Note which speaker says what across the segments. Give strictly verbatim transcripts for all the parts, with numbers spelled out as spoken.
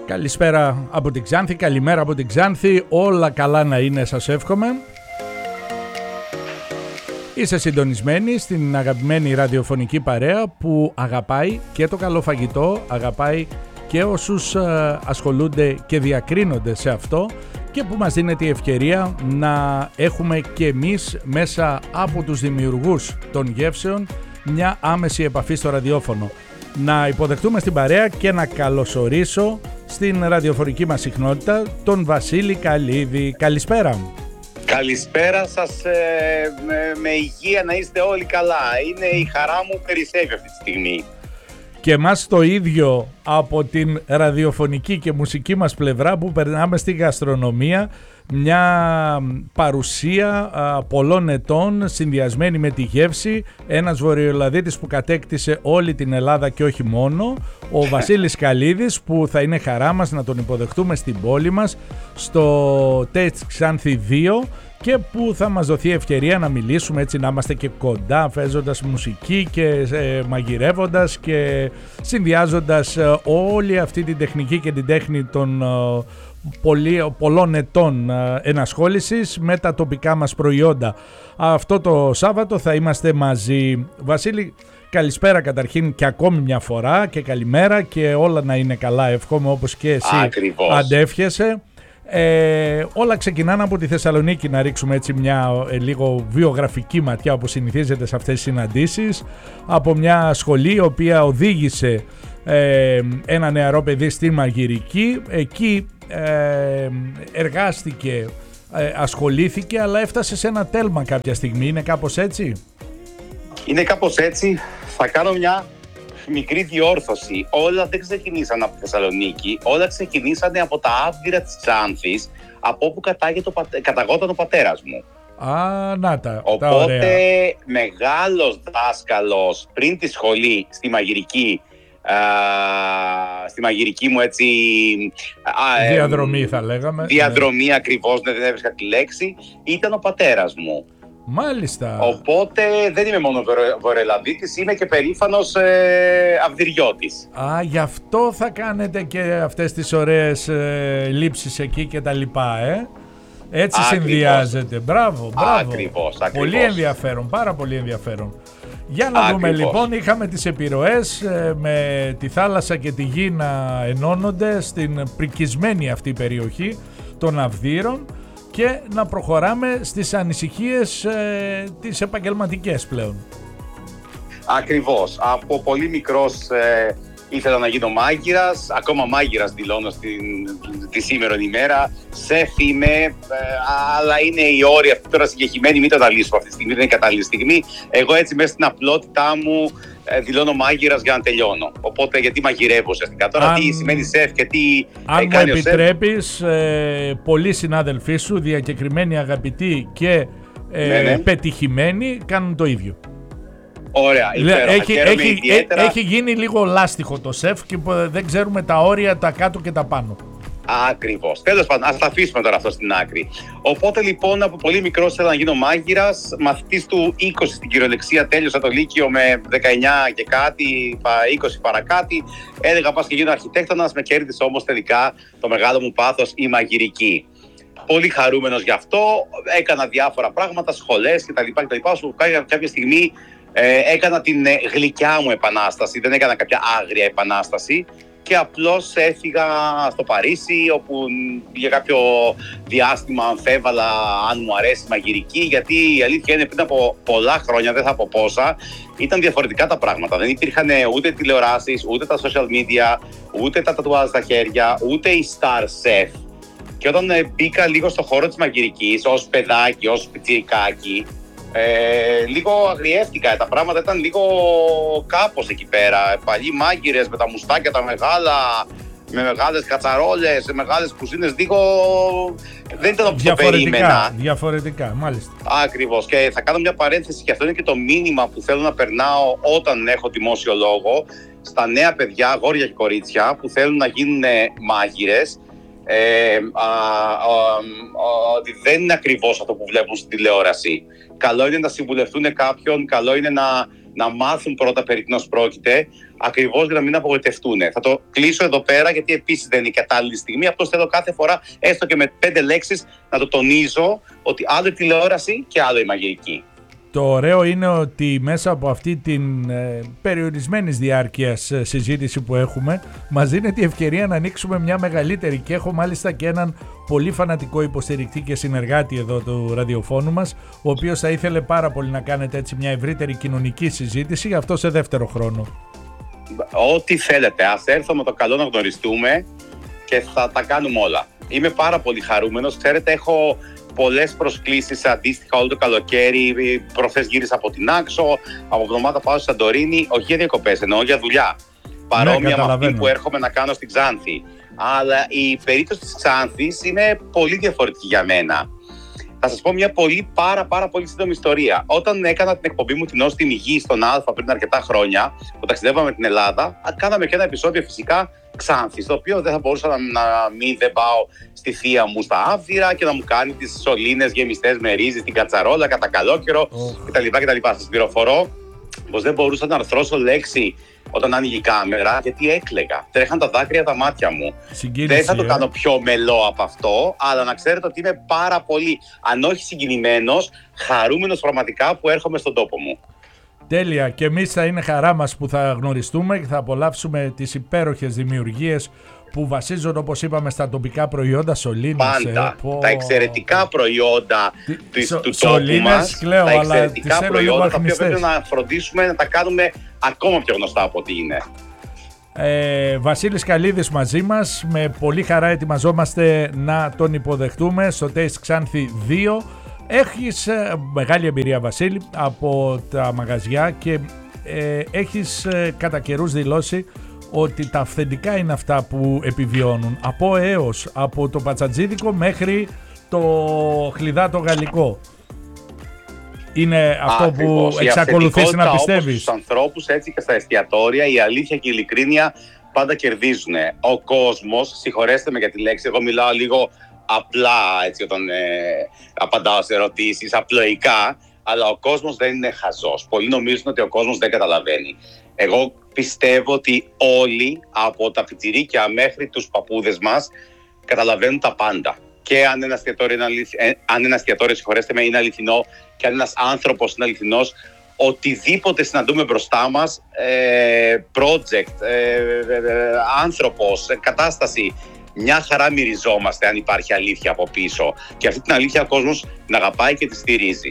Speaker 1: Καλησπέρα από την Ξάνθη, καλημέρα από την Ξάνθη, όλα καλά να είναι, σας εύχομαι. Είστε συντονισμένοι στην αγαπημένη ραδιοφωνική παρέα που αγαπάει και το καλό φαγητό, αγαπάει και όσους ασχολούνται και διακρίνονται σε αυτό και που μας δίνεται η ευκαιρία να έχουμε και εμείς μέσα από τους δημιουργούς των γεύσεων μια άμεση επαφή στο ραδιόφωνο. Να υποδεχτούμε στην παρέα και να καλωσορίσω στην ραδιοφωνική μας συχνότητα τον Βασίλη Καλίδη. Καλησπέρα.
Speaker 2: Καλησπέρα σας, ε, με, με υγεία να είστε όλοι καλά. Είναι η χαρά μου περισσεύει αυτή τη στιγμή.
Speaker 1: Και εμάς το ίδιο από την ραδιοφωνική και μουσική μας πλευρά που περνάμε στη γαστρονομία. Μια παρουσία α, πολλών ετών συνδυασμένη με τη γεύση, ένας βορειοελλαδίτης που κατέκτησε όλη την Ελλάδα και όχι μόνο, ο Βασίλης Καλίδης, που θα είναι χαρά μας να τον υποδεχτούμε στην πόλη μας στο Taste Ξάνθη δύο και που θα μας δοθεί ευκαιρία να μιλήσουμε, έτσι να είμαστε και κοντά, παίζοντας μουσική και ε, μαγειρεύοντας και συνδυάζοντας ε, όλη αυτή την τεχνική και την τέχνη των ε, Πολλοί, πολλών ετών ενασχόλησης με τα τοπικά μας προϊόντα. Αυτό το Σάββατο θα είμαστε μαζί. Βασίλη, καλησπέρα καταρχήν και ακόμη μια φορά και καλημέρα και όλα να είναι καλά, εύχομαι, όπως και εσύ
Speaker 2: Ακριβώς.
Speaker 1: αντεύχεσαι. Ε, όλα ξεκινάνε από τη Θεσσαλονίκη, να ρίξουμε έτσι μια ε, λίγο βιογραφική ματιά όπως συνηθίζεται σε αυτές τις συναντήσεις, από μια σχολή η οποία οδήγησε ε, ένα νεαρό παιδί στη μαγειρική. Εκεί ε, εργάστηκε, ε, ασχολήθηκε, αλλά έφτασε σε ένα τέλμα κάποια στιγμή. Είναι κάπως έτσι?
Speaker 2: Είναι κάπως έτσι. Θα κάνω μια μικρή διόρθωση. Όλα δεν ξεκινήσαν από τη Θεσσαλονίκη. Όλα ξεκινήσανε από τα άβγυρα της Ξάνθης, από όπου κατάγεται, καταγόταν ο πατέρας μου.
Speaker 1: Α, να τα,
Speaker 2: Οπότε,
Speaker 1: τα ωραία.
Speaker 2: Μεγάλος δάσκαλος πριν τη σχολή στη μαγειρική, α, στη μαγειρική μου έτσι... Α,
Speaker 1: διαδρομή θα λέγαμε.
Speaker 2: Διαδρομή, ναι. Ακριβώς, ναι, δεν έβρισκα τη λέξη. Ήταν ο πατέρας μου.
Speaker 1: Μάλιστα.
Speaker 2: Οπότε δεν είμαι μόνο βορειοελλαδίτης, είμαι και περήφανος ε, αυδυριώτης.
Speaker 1: Α, γι' αυτό θα κάνετε και αυτές τις ωραίες ε, λήψεις εκεί και τα λοιπά, ε. Έτσι ακριβώς συνδυάζεται. Μπράβο, μπράβο.
Speaker 2: Ακριβώς, ακριβώς.
Speaker 1: Πολύ ενδιαφέρον, πάρα πολύ ενδιαφέρον. Για να
Speaker 2: Ακριβώς.
Speaker 1: δούμε λοιπόν, είχαμε τις επιρροές ε, με τη θάλασσα και τη γη να ενώνονται στην πρικισμένη αυτή περιοχή των Αυδείρων και να προχωράμε στις ανησυχίες ε, τις επαγγελματικές πλέον.
Speaker 2: Ακριβώς. Από πολύ μικρός ε, ήθελα να γίνω μάγειρας, ακόμα μάγειρας δηλώνω στην, τη σήμερον ημέρα. Σεφ είμαι, ε, αλλά είναι η όρη αυτή τώρα συγκεκριμένη, μην το αναλύσουμε αυτή τη στιγμή, δεν είναι κατάλληλη στιγμή. Εγώ έτσι μέσα στην απλότητά μου ε, δηλώνω μάγειρας για να τελειώνω. Οπότε γιατί μαγειρεύω ουσιαστικά. Τώρα αν, τι σημαίνει σεφ και τι
Speaker 1: αν
Speaker 2: κάνει
Speaker 1: μου
Speaker 2: ο
Speaker 1: επιτρέπεις, ε, πολλοί συνάδελφοί σου, διακεκριμένοι, αγαπητοί και ε,
Speaker 2: ναι, ναι.
Speaker 1: πετυχημένοι, κάνουν το ίδιο.
Speaker 2: Ωραία, υπέροχα.
Speaker 1: Έχει, έχει,
Speaker 2: ιδιαίτερα...
Speaker 1: έχει γίνει λίγο λάστιχο το σεφ και δεν ξέρουμε τα όρια, τα κάτω και τα πάνω.
Speaker 2: Ακριβώς. Τέλος πάντων, ας τα αφήσουμε τώρα αυτό στην άκρη. Οπότε λοιπόν από πολύ μικρός ήθελα να γίνω μάγειρας. Μαθητής του είκοσι στην κυριολεξία, τέλειωσα το Λύκειο με δεκαεννιά και κάτι, είκοσι παρακάτι. Έλεγα πας και γίνω αρχιτέκτονας, με κέρδισε όμως τελικά το μεγάλο μου πάθος η μαγειρική. Πολύ χαρούμενος γι' αυτό. Έκανα διάφορα πράγματα, σχολές κτλ. Όσο κάποια στιγμή ε, έκανα την ε, γλυκιά μου επανάσταση. Δεν έκανα κάποια άγρια επανάσταση. Και απλώς έφυγα στο Παρίσι, όπου για κάποιο διάστημα αμφέβαλα αν μου αρέσει η μαγειρική, γιατί η αλήθεια είναι πριν από πολλά χρόνια, δεν θα πω πόσα, ήταν διαφορετικά τα πράγματα. Δεν υπήρχαν ούτε τηλεοράσεις, ούτε τα social media, ούτε τα τατουάζ στα χέρια, ούτε η star chef. Και όταν μπήκα λίγο στο χώρο της μαγειρικής, ως παιδάκι, ως πιτσιρικάκι, Ε, λίγο αγριεύτηκα, τα πράγματα ήταν λίγο κάπως εκεί πέρα. Παλιοί μάγειρες με τα μουστάκια τα μεγάλα, με μεγάλες κατσαρόλες, με μεγάλες κουζίνες, λίγο δεν ήταν όπως το περίμενα.
Speaker 1: Διαφορετικά, μάλιστα.
Speaker 2: Ακριβώς. Και θα κάνω μια παρένθεση και αυτό είναι και το μήνυμα που θέλω να περνάω όταν έχω δημόσιο λόγο στα νέα παιδιά, αγόρια και κορίτσια που θέλουν να γίνουν μάγειρες. Ε, α, α, α, ότι δεν είναι ακριβώς αυτό που βλέπουν στην τηλεόραση. Καλό είναι να συμβουλευτούν κάποιον, καλό είναι να, να μάθουν πρώτα περί τίνος πρόκειται, ακριβώς για να μην απογοητευτούν. Θα το κλείσω εδώ πέρα, γιατί επίσης δεν είναι η κατάλληλη στιγμή. Απλώς θέλω κάθε φορά, έστω και με πέντε λέξεις, να το τονίζω ότι άλλο η τηλεόραση και άλλο η μαγειρική.
Speaker 1: Το ωραίο είναι ότι μέσα από αυτή την ε, περιορισμένης διάρκειας ε, συζήτηση που έχουμε, μας δίνεται η ευκαιρία να ανοίξουμε μια μεγαλύτερη, και έχω μάλιστα και έναν πολύ φανατικό υποστηρικτή και συνεργάτη εδώ του ραδιοφώνου μας, ο οποίος θα ήθελε πάρα πολύ να κάνετε έτσι μια ευρύτερη κοινωνική συζήτηση, γι' αυτό σε δεύτερο χρόνο.
Speaker 2: Ό,τι θέλετε, ας έρθω με το καλό να γνωριστούμε και θα τα κάνουμε όλα. Είμαι πάρα πολύ χαρούμενος, ξέρετε, έχω πολλές προσκλήσεις αντίστοιχα όλο το καλοκαίρι. Προχθές γύρισα από την Άξο, από εβδομάδα πάω στη Σαντορίνη, όχι για διακοπές, εννοώ για δουλειά. Παρόμοια
Speaker 1: ναι,
Speaker 2: με αυτή που έρχομαι να κάνω στην Ξάνθη. Αλλά η περίπτωση της Ξάνθης είναι πολύ διαφορετική για μένα. Θα σας πω μια πολύ πάρα πάρα πολύ σύντομη ιστορία. Όταν έκανα την εκπομπή μου την Ως την Υγεία στον Α πριν αρκετά χρόνια, που ταξιδεύαμε την Ελλάδα, κάναμε και ένα επεισόδιο φυσικά Ξάνθη, στο οποίο δεν θα μπορούσα να, να μην δεν πάω στη θεία μου στα Άβυρα και να μου κάνει τις σωλήνες γεμιστές με ρύζι στην κατσαρόλα κατά καλό καιρό oh. κτλ. κτλ. Σας πληροφορώ πως δεν μπορούσα να αρθρώσω λέξη όταν άνοιγε η κάμερα, γιατί έκλαιγα. Τρέχαν τα δάκρυα τα μάτια μου.
Speaker 1: Συγκίνηση,
Speaker 2: δεν θα το
Speaker 1: ε.
Speaker 2: κάνω πιο μελό από αυτό, αλλά να ξέρετε ότι είμαι πάρα πολύ, αν όχι συγκινημένος, χαρούμενος πραγματικά που έρχομαι στον τόπο μου.
Speaker 1: Τέλεια, και εμείς θα είναι χαρά μας που θα γνωριστούμε και θα απολαύσουμε τις υπέροχες δημιουργίες που βασίζονται, όπως είπαμε, στα τοπικά προϊόντα σωλήνες.
Speaker 2: Πάντα.
Speaker 1: Ε, πω...
Speaker 2: Τα εξαιρετικά προϊόντα
Speaker 1: Τι...
Speaker 2: της,
Speaker 1: Σο...
Speaker 2: του τόπου μας,
Speaker 1: κλαίω,
Speaker 2: τα
Speaker 1: αλλά
Speaker 2: εξαιρετικά προϊόντα τα οποία πρέπει να φροντίσουμε να τα κάνουμε ακόμα πιο γνωστά από ό,τι είναι.
Speaker 1: Ε, Βασίλης Καλίδης μαζί μας, με πολύ χαρά ετοιμαζόμαστε να τον υποδεχτούμε στο Taste Ξάνθη δύο. Έχεις ε, μεγάλη εμπειρία, Βασίλη, από τα μαγαζιά και ε, έχεις ε, κατά καιρούς δηλώσει ότι τα αυθεντικά είναι αυτά που επιβιώνουν, από έως, από το πατσατζίδικο μέχρι το χλιδάτο γαλλικό. Είναι αυτό
Speaker 2: Ακριβώς.
Speaker 1: που εξακολουθείς να πιστεύεις?
Speaker 2: Όπως στους ανθρώπους, έτσι και στα εστιατόρια, η αλήθεια και η ειλικρίνεια πάντα κερδίζουν. Ο κόσμος, συγχωρέστε με για τη λέξη, εγώ μιλάω λίγο απλά έτσι όταν ε, απαντάω σε ερωτήσεις, απλοϊκά, αλλά ο κόσμος δεν είναι χαζός. Πολλοί νομίζουν ότι ο κόσμος δεν καταλαβαίνει. Εγώ πιστεύω ότι όλοι, από τα πιτσιρίκια μέχρι τους παππούδες μας, καταλαβαίνουν τα πάντα. Και αν ένα εστιατόριο είναι, αληθι... ε, αν ένα εστιατόριο, συγχωρέστε με, είναι αληθινό και αν ένας άνθρωπος είναι αληθινός, οτιδήποτε συναντούμε μπροστά μας, ε, project, ε, ε, ε, άνθρωπος, ε, κατάσταση, μια χαρά μυριζόμαστε αν υπάρχει αλήθεια από πίσω. Και αυτή την αλήθεια ο κόσμος την αγαπάει και τη στηρίζει.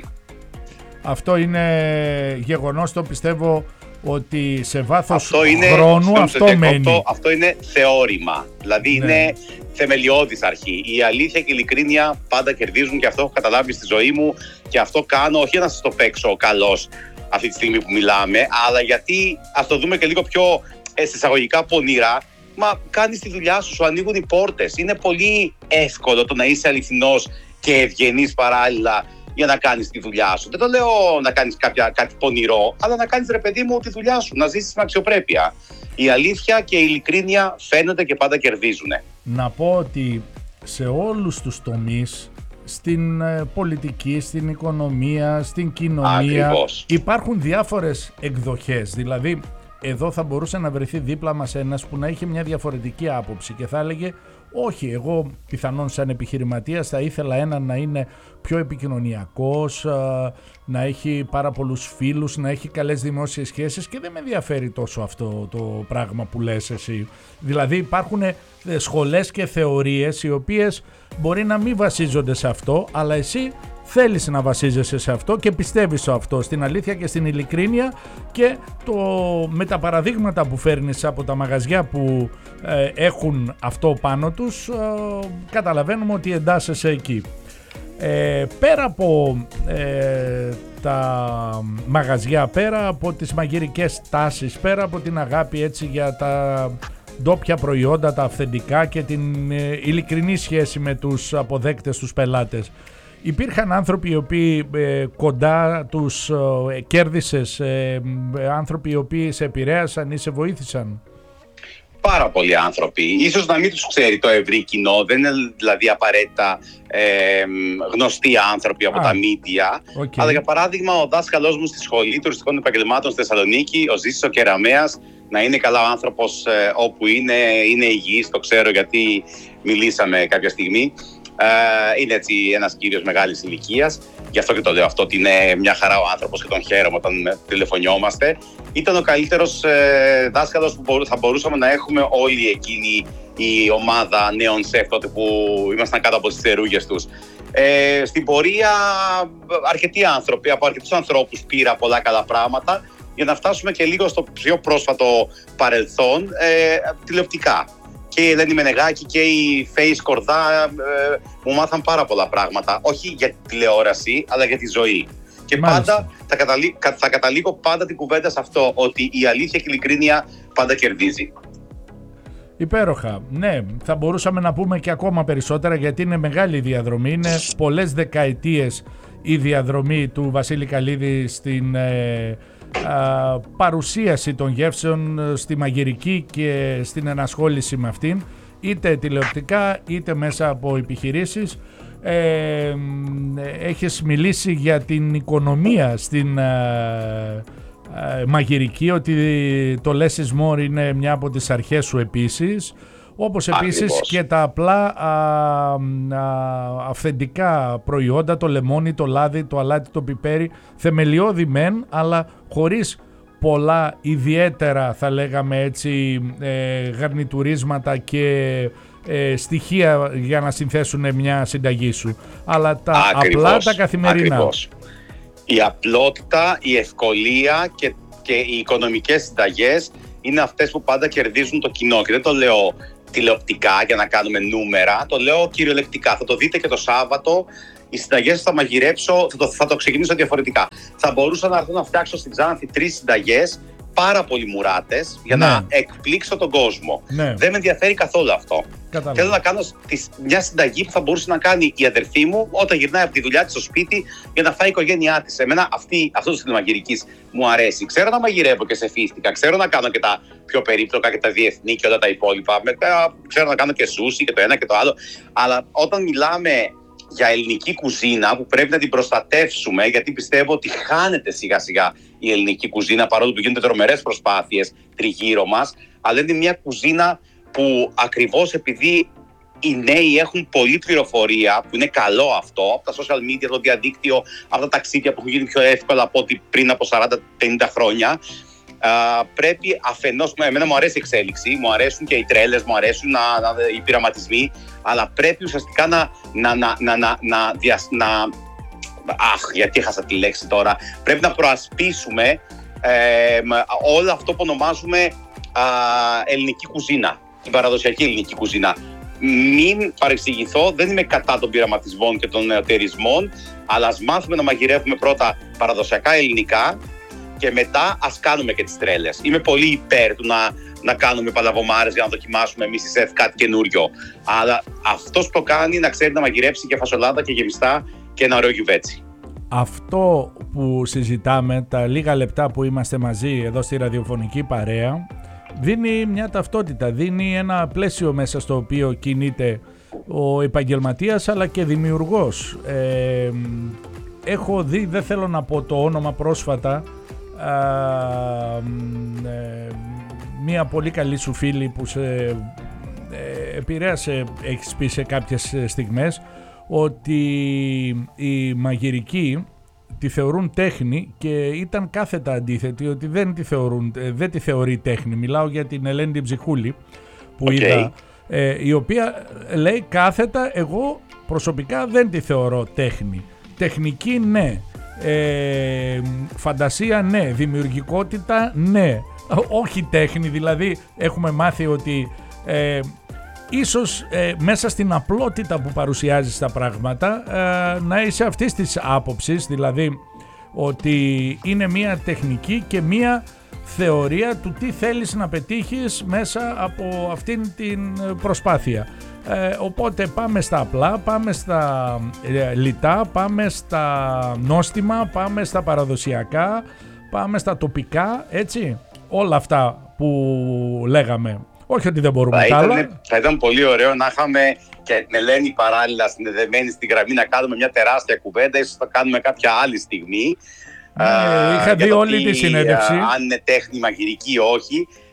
Speaker 2: Αυτό είναι γεγονός, το πιστεύω ότι σε βάθος αυτό είναι, χρόνου αυτό μένει. Αυτό, αυτό είναι θεώρημα, δηλαδή ναι. Είναι θεμελιώδης αρχή. Η αλήθεια και η ειλικρίνεια πάντα κερδίζουν και αυτό έχω καταλάβει στη ζωή μου και αυτό κάνω όχι να σας το παίξω καλός αυτή τη στιγμή που μιλάμε, αλλά γιατί ας το δούμε και λίγο πιο εισαγωγικά πονηρά. Μα κάνεις τη δουλειά σου, σου ανοίγουν οι πόρτες. Είναι πολύ εύκολο το να είσαι αληθινός και ευγενής παράλληλα για να κάνεις τη δουλειά σου. Δεν το λέω να κάνεις κάποια, κάτι πονηρό, αλλά να κάνεις, ρε παιδί μου, τη δουλειά σου, να ζήσεις με αξιοπρέπεια. Η αλήθεια και η ειλικρίνεια φαίνονται και πάντα κερδίζουν. Να πω ότι σε όλους τους τομείς, στην πολιτική, στην οικονομία, στην κοινωνία, ακριβώς, υπάρχουν διάφορες εκδοχές. Δηλαδή, εδώ θα μπορούσε να βρεθεί δίπλα μας ένας που να είχε μια διαφορετική άποψη και θα έλεγε όχι, εγώ πιθανόν σαν επιχειρηματίας θα ήθελα έναν να είναι πιο επικοινωνιακός, να έχει πάρα πολλούς φίλους, να έχει καλές δημόσιες σχέσεις και δεν με ενδιαφέρει τόσο αυτό το πράγμα που λες εσύ. Δηλαδή υπάρχουν σχολές και θεωρίες οι οποίες μπορεί να μην βασίζονται σε αυτό, αλλά εσύ θέλεις να βασίζεσαι σε αυτό και πιστεύεις σε αυτό, στην αλήθεια και στην ειλικρίνεια, και το, με τα παραδείγματα που φέρνεις από τα μαγαζιά που ε, έχουν αυτό πάνω τους, ε, καταλαβαίνουμε ότι εντάσσεσαι εκεί. Ε, πέρα από ε, τα μαγαζιά, πέρα από τις μαγειρικές τάσεις, πέρα από την αγάπη έτσι για τα ντόπια προϊόντα, τα αυθεντικά και την ε, ειλικρινή σχέση με τους αποδέκτες, τους πελάτες, υπήρχαν άνθρωποι οι οποίοι ε, κοντά τους ε, κέρδισες, ε, ε, άνθρωποι οι οποίοι σε επηρέασαν ή σε βοήθησαν? Πάρα πολλοί άνθρωποι. Ίσως να μην τους ξέρει το ευρύ κοινό, δεν είναι δηλαδή απαραίτητα ε, γνωστοί άνθρωποι από Α, τα media. Okay. Αλλά για παράδειγμα ο δάσκαλός μου στη Σχολή Τουριστικών Επαγγελμάτων στη Θεσσαλονίκη, ο Ζήσης ο Κεραμέας, Να είναι καλά ο άνθρωπος ε, όπου είναι, είναι υγιής, το ξέρω γιατί μιλήσαμε κάποια στιγμή. Ε, είναι έτσι ένας κύριος μεγάλης ηλικίας, γι' αυτό και το λέω αυτό, ότι είναι μια χαρά ο άνθρωπος και τον χαίρομαι όταν τηλεφωνιόμαστε. Ήταν ο καλύτερος ε, δάσκαλος που μπορού, θα μπορούσαμε να έχουμε όλοι εκείνη η ομάδα νέων σεφ τότε που ήμασταν κάτω από τις θερούγες τους. Ε, στην πορεία αρκετοί άνθρωποι, από αρκετούς ανθρώπους πήρα πολλά καλά πράγματα για να φτάσουμε και λίγο στο πιο πρόσφατο παρελθόν, ε, τηλεοπτικά. Και η Ελένη Μενεγάκη και η Φέη Σκορδά ε, μου μάθαν πάρα πολλά πράγματα, όχι για τη τηλεόραση αλλά για τη ζωή. Και Μάλιστα. πάντα θα, καταλή, θα καταλήγω πάντα την κουβέντα σε αυτό, ότι η αλήθεια και η ειλικρίνεια πάντα κερδίζει.
Speaker 1: Υπέροχα. Ναι, θα μπορούσαμε να πούμε και ακόμα περισσότερα, γιατί είναι μεγάλη η διαδρομή. Είναι πολλές δεκαετίες η διαδρομή του Βασίλη Καλίδη στην ε, α, παρουσίαση των γεύσεων, στη μαγειρική και στην ενασχόληση με αυτήν, είτε τηλεοπτικά είτε μέσα από επιχειρήσεις. Ε, έχεις μιλήσει για την οικονομία στην ε, ε, μαγειρική, ότι το less is more είναι μια από τις αρχές σου επίσης, όπως επίσης Ακριβώς. και τα απλά α, α, αυθεντικά προϊόντα, το λεμόνι, το λάδι, το αλάτι, το πιπέρι, θεμελιώδη μεν, αλλά χωρίς πολλά ιδιαίτερα, θα λέγαμε έτσι, ε, γαρνιτουρίσματα και ε, στοιχεία για να συνθέσουν μια συνταγή σου, αλλά τα Ακριβώς. απλά, τα καθημερινά.
Speaker 2: Ακριβώς. Η απλότητα, η ευκολία και, και οι οικονομικές συνταγές είναι αυτές που πάντα κερδίζουν το κοινό, και δεν το λέω τηλεοπτικά για να κάνουμε νούμερα, το λέω κυριολεκτικά. Θα το δείτε και το Σάββατο. Οι συνταγές θα μαγειρέψω, θα το, θα το ξεκινήσω διαφορετικά. Θα μπορούσα να έρθω να φτιάξω στην Ξάνθη τρεις συνταγές, πάρα πολύ μουράτες, για ναι. να εκπλήξω τον κόσμο. Ναι. Δεν με ενδιαφέρει καθόλου αυτό. Κατάλαβα. Θέλω να κάνω τις, μια συνταγή που θα μπορούσε να κάνει η αδερφή μου όταν γυρνάει από τη δουλειά της στο σπίτι για να φάει η οικογένειά της. Εμένα αυτή, αυτό το στυλ μαγειρικής μου αρέσει. Ξέρω να μαγειρεύω και σε φίστικα, ξέρω να κάνω και τα πιο περίπλοκα και τα διεθνή και όλα τα υπόλοιπα. Μετά ξέρω να κάνω και σούσι και το ένα και το άλλο. Αλλά όταν μιλάμε για ελληνική κουζίνα που πρέπει να την προστατεύσουμε, γιατί πιστεύω ότι χάνεται σιγά σιγά η ελληνική κουζίνα, παρόλο που γίνονται τρομερές προσπάθειες τριγύρω μας, αλλά είναι μια κουζίνα που ακριβώς επειδή οι νέοι έχουν πολλή πληροφορία, που είναι καλό αυτό, από τα social media, το διαδίκτυο, αυτά τα ταξίδια που έχουν γίνει πιο εύκολα από ό,τι πριν από σαράντα πενήντα χρόνια, Uh, πρέπει αφενός, εμένα μου αρέσει η εξέλιξη, μου αρέσουν και οι τρέλες, μου αρέσουν να, να, οι πειραματισμοί, αλλά πρέπει ουσιαστικά να, να, να, να, να, να, διασ, να αχ, γιατί έχασα τη λέξη τώρα, πρέπει να προασπίσουμε ε, όλο αυτό που ονομάζουμε α, ελληνική κουζίνα, την παραδοσιακή ελληνική κουζίνα. Μην παρεξηγηθώ, δεν είμαι κατά των πειραματισμών και των νεοτερισμών, αλλά ας μάθουμε να μαγειρεύουμε πρώτα παραδοσιακά ελληνικά και μετά ας κάνουμε και τις τρέλες. Είμαι πολύ υπέρ του να, να κάνουμε παλαβομάρες για να δοκιμάσουμε εμείς οι σεφ κάτι καινούριο. Αλλά αυτός που το κάνει να ξέρει να μαγειρέψει και φασολάδα και γεμιστά και ένα ωραίο γιουβέτσι.
Speaker 1: Αυτό που συζητάμε τα λίγα λεπτά που είμαστε μαζί εδώ στη ραδιοφωνική παρέα δίνει μια ταυτότητα, δίνει ένα πλαίσιο μέσα στο οποίο κινείται ο επαγγελματίας αλλά και δημιουργός. Ε, έχω δει, δεν θέλω να πω το όνομα πρόσφατα, Uh, ε, μία πολύ καλή σου φίλη που σε ε, επηρέασε, έχεις πει σε κάποιες στιγμές, ότι η μαγειρική τη θεωρούν τέχνη και ήταν κάθετα αντίθετη, ότι δεν τη, θεωρούν, δεν τη θεωρεί τέχνη. Μιλάω για την Ελένη Ψυχούλη που okay. είδα, ε, η οποία λέει κάθετα, εγώ προσωπικά δεν τη θεωρώ τέχνη. Τεχνική ναι. Ε, φαντασία ναι, δημιουργικότητα ναι, όχι τέχνη. Δηλαδή έχουμε μάθει ότι ε, ίσως ε, μέσα στην απλότητα που παρουσιάζεις τα πράγματα ε, να είσαι αυτής της άποψης, δηλαδή ότι είναι μία τεχνική και μία θεωρία του τι θέλεις να πετύχεις μέσα από αυτήν την προσπάθεια. Ε, οπότε πάμε στα απλά, πάμε στα ε, λιτά, πάμε στα νόστιμα, πάμε στα παραδοσιακά, πάμε στα τοπικά, έτσι, όλα αυτά που λέγαμε. Όχι ότι δεν μπορούμε θα,
Speaker 2: ήταν,
Speaker 1: άλλα.
Speaker 2: Θα ήταν πολύ ωραίο να είχαμε και την Ελένη παράλληλα συνδεδεμένη στην γραμμή, να κάνουμε μια τεράστια κουβέντα, ίσως θα κάνουμε κάποια άλλη στιγμή.
Speaker 1: Ναι, uh, είχα δει όλη τη συνέντευξη.
Speaker 2: Uh, αν είναι τέχνη μαγειρική ή όχι.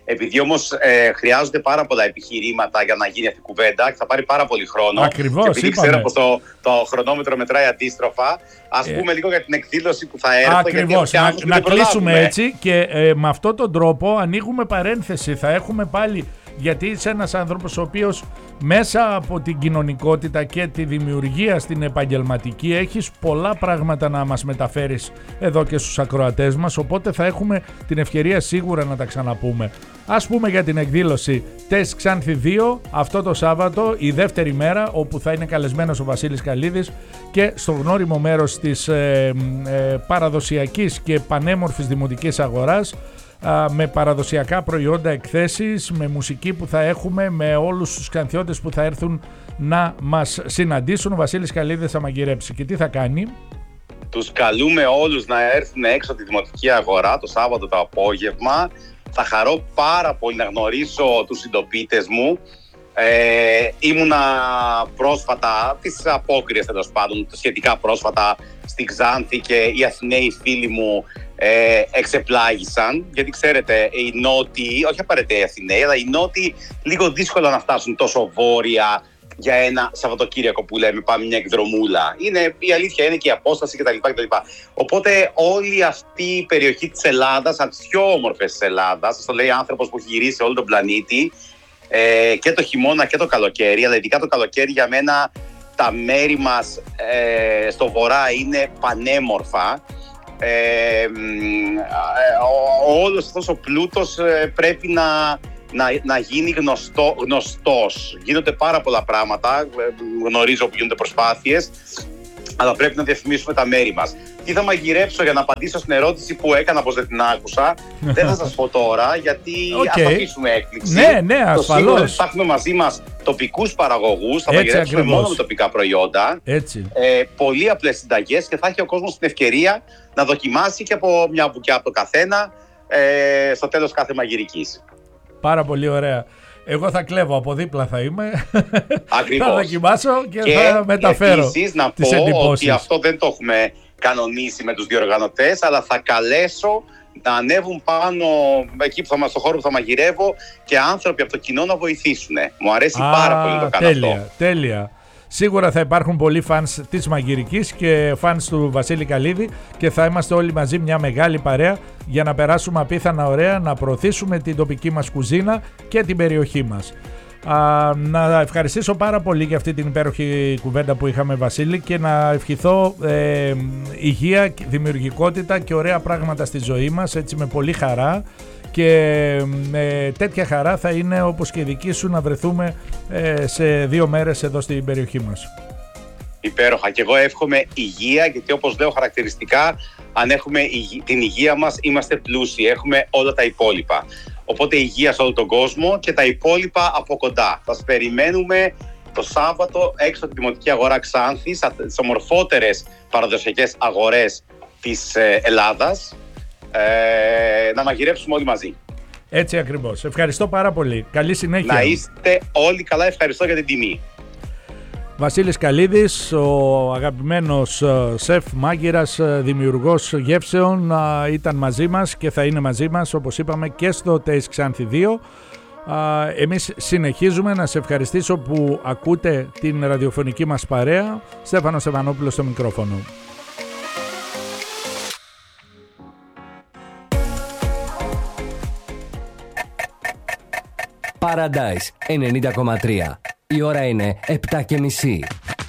Speaker 2: Επειδή όμως ε, χρειάζονται πάρα πολλά επιχειρήματα για να γίνει αυτή η κουβέντα και θα πάρει πάρα πολύ χρόνο.
Speaker 1: Ακριβώς,
Speaker 2: και επειδή
Speaker 1: είπαμε.
Speaker 2: ξέρω πως το, το χρονόμετρο μετράει αντίστροφα, ας ε, πούμε λίγο για την εκδήλωση που θα έρθει.
Speaker 1: Ακριβώς, να, να κλείσουμε έτσι και ε, με αυτόν τον τρόπο ανοίγουμε παρένθεση. Θα έχουμε πάλι, γιατί είσαι ένας άνθρωπος ο οποίος μέσα από την κοινωνικότητα και τη δημιουργία στην επαγγελματική έχεις πολλά πράγματα να μας μεταφέρεις εδώ και στους ακροατές μας, οπότε θα έχουμε την ευκαιρία σίγουρα να τα ξαναπούμε. Ας πούμε για την εκδήλωση Τεστ Ξάνθη δύο αυτό το Σάββατο, η δεύτερη μέρα, όπου θα είναι καλεσμένος ο Βασίλης Καλίδης και στο γνώριμο μέρος της ε, ε, παραδοσιακής και πανέμορφης δημοτικής αγοράς, με παραδοσιακά προϊόντα, εκθέσεις, με μουσική που θα έχουμε, με όλους τους ξανθιώτες που θα έρθουν να μας συναντήσουν. Ο Βασίλης Καλίδης θα μαγειρέψει. Και τι θα κάνει?
Speaker 2: Τους καλούμε όλους να έρθουν έξω από τη δημοτική αγορά το Σάββατο το απόγευμα. Θα χαρώ πάρα πολύ να γνωρίσω τους συντοπίτες μου. Ε, ήμουνα πρόσφατα, τις απόκριες τέλος πάντων, σχετικά πρόσφατα στη Ξάνθη και οι Αθηναίοι φίλοι μου ε, εξεπλάγησαν, γιατί ξέρετε οι Νότιοι, όχι απαραίτητα οι Αθηναίοι, αλλά οι Νότιοι λίγο δύσκολα να φτάσουν τόσο βόρεια για ένα Σαββατοκύριακο που λέμε πάμε μια εκδρομούλα. Είναι, η αλήθεια είναι και η απόσταση κτλ. κτλ. Οπότε όλη αυτή η περιοχή της Ελλάδας, από τις πιο όμορφες της Ελλάδας, σας το λέει άνθρωπος που έχει γυρίσει όλο τον πλανήτη, ε, και το χειμώνα και το καλοκαίρι, αλλά ειδικά το καλοκαίρι για μένα τα μέρη μας ε, στο βορρά είναι πανέμορφα. Ε, ε, ο, όλος αυτός ο πλούτος ε, πρέπει να, να, να γίνει γνωστό, γνωστός. Γίνονται πάρα πολλά πράγματα, γνωρίζω που γίνονται προσπάθειες, αλλά πρέπει να διαφημίσουμε τα μέρη μας. Τι θα μαγειρέψω για να απαντήσω στην ερώτηση που έκανα, πως δεν την άκουσα. Δεν θα σας πω τώρα, γιατί okay. ας αφήσουμε έκπληξη.
Speaker 1: Ναι, ναι, ασφαλώς.
Speaker 2: Το σίγουρο θα έχουμε μαζί μας τοπικούς παραγωγούς, θα μαγειρέψουμε ακριβώς. μόνο με τοπικά προϊόντα.
Speaker 1: Έτσι.
Speaker 2: Ε, πολύ απλές συνταγές και θα έχει ο κόσμος την ευκαιρία να δοκιμάσει και από μια μπουκιά από το καθένα ε, στο τέλος κάθε μαγειρικής.
Speaker 1: Πάρα πολύ ωραία. Εγώ θα κλέβω, από δίπλα θα είμαι.
Speaker 2: Ακριβώς.
Speaker 1: Θα δοκιμάσω και, και θα μεταφέρω
Speaker 2: επίσης να
Speaker 1: τις
Speaker 2: πω
Speaker 1: εντυπώσεις.
Speaker 2: Ότι αυτό δεν το έχουμε κανονίσει με τους διοργανωτές, αλλά θα καλέσω να ανέβουν πάνω εκεί που θα, στο χώρο που θα μαγειρεύω και άνθρωποι από το κοινό να βοηθήσουν. Μου αρέσει Α, πάρα πολύ να το κάνω
Speaker 1: τέλεια,
Speaker 2: αυτό.
Speaker 1: Τέλεια. Σίγουρα θα υπάρχουν πολλοί φανς της μαγειρικής και φανς του Βασίλη Καλίδη και θα είμαστε όλοι μαζί μια μεγάλη παρέα για να περάσουμε απίθανα ωραία, να προωθήσουμε την τοπική μας κουζίνα και την περιοχή μας. Α, να ευχαριστήσω πάρα πολύ για αυτή την υπέροχη κουβέντα που είχαμε, Βασίλη, και να ευχηθώ ε, υγεία, δημιουργικότητα και ωραία πράγματα στη ζωή μας, έτσι με πολύ χαρά. Και ε, τέτοια χαρά θα είναι, όπως και η δική σου, να βρεθούμε ε, σε δύο μέρες εδώ στην περιοχή μας.
Speaker 2: Υπέροχα. Και εγώ εύχομαι υγεία, γιατί όπως λέω χαρακτηριστικά, αν έχουμε την υγεία μας είμαστε πλούσιοι, έχουμε όλα τα υπόλοιπα. Οπότε υγεία σε όλο τον κόσμο και τα υπόλοιπα από κοντά. Θα σας περιμένουμε το Σάββατο έξω από τη Δημοτική Αγορά Ξάνθης, στις ομορφότερες παραδοσιακές αγορές της Ελλάδας, ε, να μαγειρέψουμε όλοι μαζί.
Speaker 1: Έτσι ακριβώς. Ευχαριστώ πάρα πολύ. Καλή συνέχεια.
Speaker 2: Να είστε όλοι καλά. Ευχαριστώ για την τιμή.
Speaker 1: Βασίλης Καλίδης, ο αγαπημένος σεφ, μάγειρας, δημιουργός γεύσεων, ήταν μαζί μας και θα είναι μαζί μας, όπως είπαμε, και στο Taste Ξάνθη δύο. Εμείς συνεχίζουμε. Να σε ευχαριστήσω που ακούτε την ραδιοφωνική μας παρέα. Στέφανος Ευανόπουλος στο μικρόφωνο.
Speaker 3: Paradise ενενήντα κόμμα τρία. Η ώρα είναι επτά και μισή.